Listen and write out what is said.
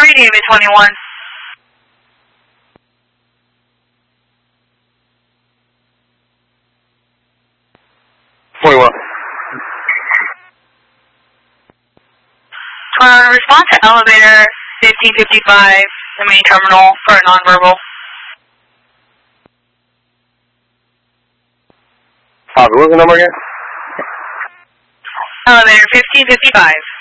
3, David 21. Respond to elevator 1555, the main terminal, for a nonverbal. What was the number again? Elevator 1555.